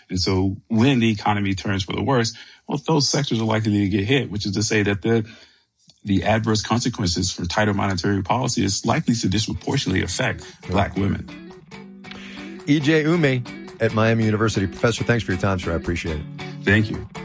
And so when the economy turns for the worse, well, those sectors are likely to get hit, which is to say that the adverse consequences for tighter monetary policy is likely to disproportionately affect Black women. E.J. Ume at Miami University. Professor, thanks for your time, sir. I appreciate it. Thank you.